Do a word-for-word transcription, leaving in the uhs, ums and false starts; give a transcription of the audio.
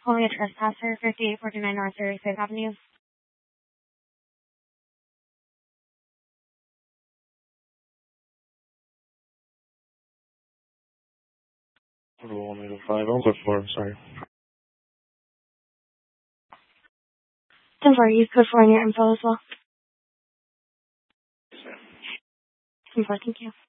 Only a trespasser, fifty-eight forty-nine North thirty-fifth Avenue. One eight five. I'll look for him. Sorry. ten four, use code four in your info as well. ten four, thank you.